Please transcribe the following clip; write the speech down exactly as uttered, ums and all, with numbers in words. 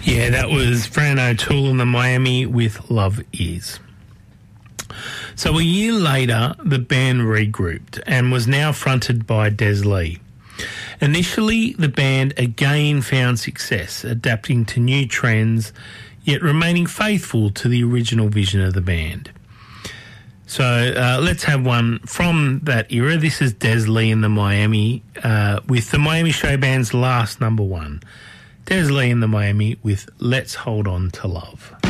Yeah, that was Fran O'Toole and the Miami with Love Is. So a year later, the band regrouped and was now fronted by Des Lee. Initially, the band again found success, adapting to new trends, yet remaining faithful to the original vision of the band. So uh, let's have one from that era. This is Des Lee and the Miami uh, with the Miami Show Band's last number one. Des Lee and the Miami with Let's Hold On to Love.